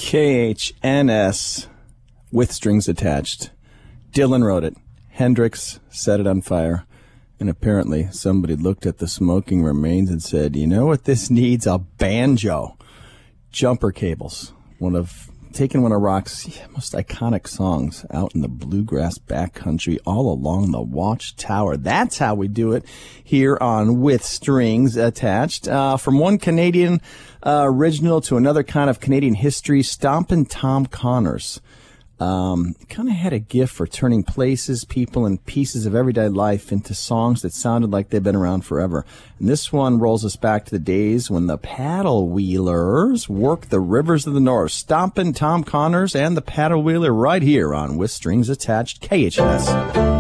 KHNS with strings attached. Dylan wrote it. Hendrix set it on fire. And apparently somebody looked at the smoking remains and said, you know what this needs? A banjo. Jumper Cables. Taking one of rock's most iconic songs out in the bluegrass backcountry all along the Watchtower. That's how we do it here on With Strings Attached. From one Canadian original to another kind of Canadian history, Stompin' Tom Connors kind of had a gift for turning places, people, and pieces of everyday life into songs that sounded like they've been around forever. And this one rolls us back to the days when the paddle wheelers worked the rivers of the north. Stompin' Tom Connors and the paddle wheeler right here on With Strings Attached, KHNS.